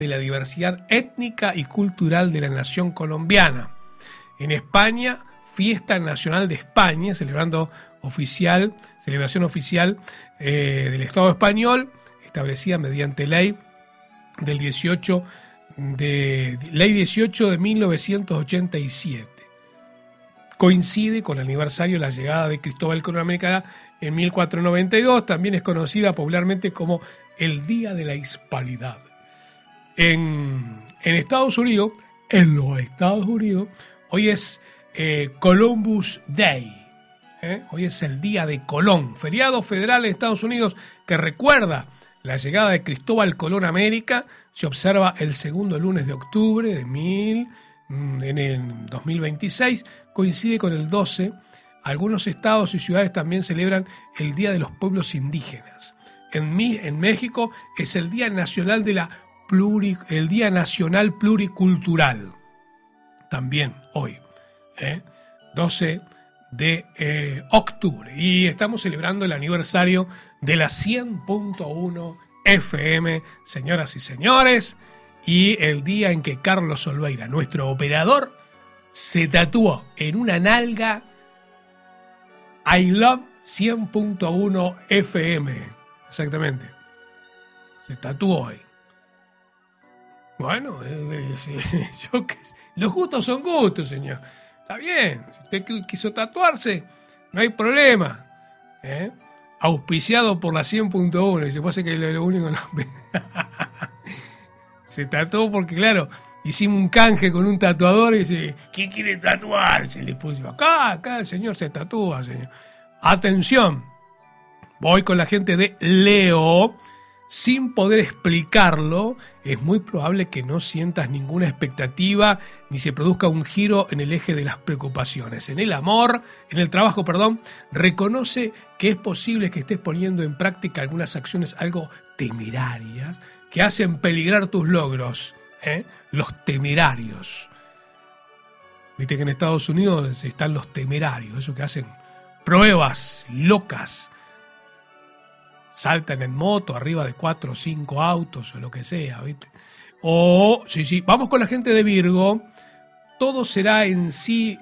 de la diversidad étnica y cultural de la nación colombiana. En España, Fiesta Nacional de España, celebración oficial del Estado español, establecida mediante ley del 18 de 1987. Coincide con el aniversario de la llegada de Cristóbal Colón a América en 1492. También es conocida popularmente como el Día de la Hispanidad. En Estados Unidos, hoy es Columbus Day. Hoy es el Día de Colón, feriado federal en Estados Unidos que recuerda la llegada de Cristóbal Colón a América. Se observa el segundo lunes de octubre en el 2026. Coincide con el 12. Algunos estados y ciudades también celebran el Día de los Pueblos Indígenas. En México es el Día Nacional el Día Nacional Pluricultural. También hoy, 12 de octubre. Y estamos celebrando el aniversario de la 100.1 FM, señoras y señores, y el día en que Carlos Olveira, nuestro operador, se tatuó en una nalga I love 100.1 FM. Exactamente. Se tatuó hoy. Bueno, los gustos son gustos, señor. Está bien. Si usted quiso tatuarse, no hay problema. Auspiciado por la 100.1. Y se puede hacer que lo único no. Se tatuó porque, claro, hicimos un canje con un tatuador y dice, ¿quién quiere tatuarse? Le puso, acá el señor se tatúa, señor. Atención, voy con la gente de Leo. Sin poder explicarlo, es muy probable que no sientas ninguna expectativa ni se produzca un giro en el eje de las preocupaciones. En el trabajo, reconoce que es posible que estés poniendo en práctica algunas acciones algo temerarias que hacen peligrar tus logros. Los temerarios. Viste que en Estados Unidos están los temerarios, esos que hacen pruebas locas. Saltan en moto arriba de 4 o 5 autos o lo que sea, ¿viste? Vamos con la gente de Virgo. Todo será un sí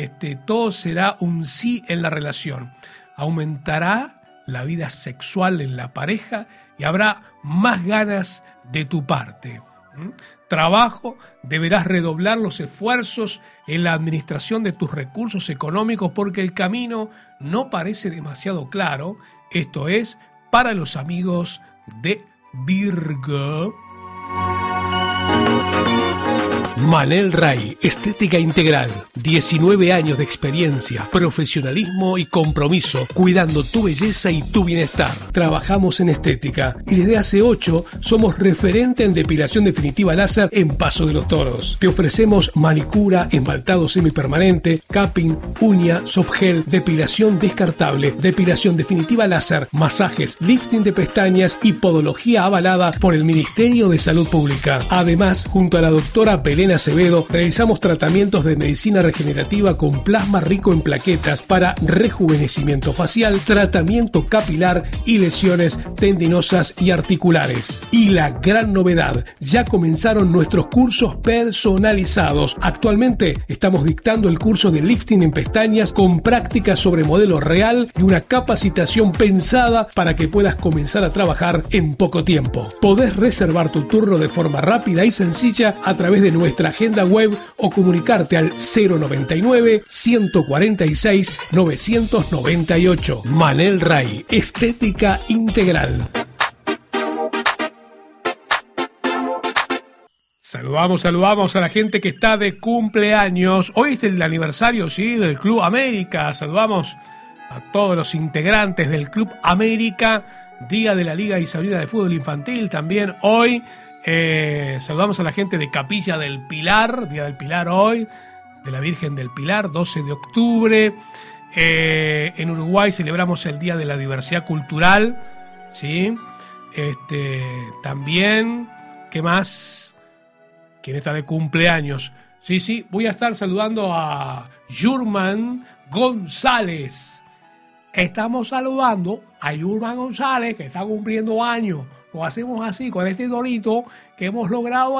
en la relación. Aumentará la vida sexual en la pareja y habrá más ganas de tu parte. Trabajo, deberás redoblar los esfuerzos en la administración de tus recursos económicos porque el camino no parece demasiado claro. Esto es para los amigos de Virgo. Manel Ray, estética integral, 19 años de experiencia, profesionalismo y compromiso, cuidando tu belleza y tu bienestar. Trabajamos en estética y desde hace 8 somos referente en depilación definitiva láser en Paso de los Toros. Te ofrecemos manicura, esmaltado semipermanente, capping, uña, soft gel, depilación descartable, depilación definitiva láser, masajes, lifting de pestañas y podología avalada por el Ministerio de Salud Pública. Además, junto a la doctora Belén Acevedo, realizamos tratamientos de medicina regenerativa con plasma rico en plaquetas para rejuvenecimiento facial, tratamiento capilar y lesiones tendinosas y articulares. Y la gran novedad, ya comenzaron nuestros cursos personalizados. Actualmente estamos dictando el curso de lifting en pestañas con prácticas sobre modelo real y una capacitación pensada para que puedas comenzar a trabajar en poco tiempo. Podés reservar tu turno de forma rápida y sencilla a través de nuestra agenda web o comunicarte al 099 146 998. Manel Ray, estética integral. Saludamos a la gente que está de cumpleaños. Hoy es el aniversario, del Club América. Saludamos a todos los integrantes del Club América, Día de la Liga Isaurina de Fútbol Infantil también hoy. Saludamos a la gente de Capilla del Pilar, Día del Pilar hoy, de la Virgen del Pilar, 12 de octubre. En Uruguay celebramos el Día de la Diversidad Cultural, ¿sí? También, ¿qué más? ¿Quién está de cumpleaños? Sí, voy a estar saludando a Yurman González. Estamos saludando a Yurman González, que está cumpliendo años. lo hacemos así con este tonito que hemos logrado